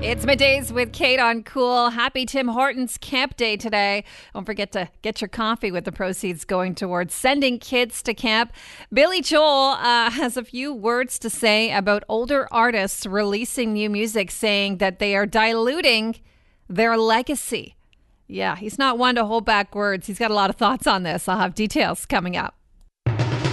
It's Middays with Kate on Cool. Happy Tim Hortons Camp Day today. Don't forget to get your coffee with the proceeds going towards sending kids to camp. Billy Joel has a few words to say about older artists releasing new music, saying that they are diluting their legacy. Yeah, he's not one to hold back words. He's got a lot of thoughts on this. I'll have details coming up.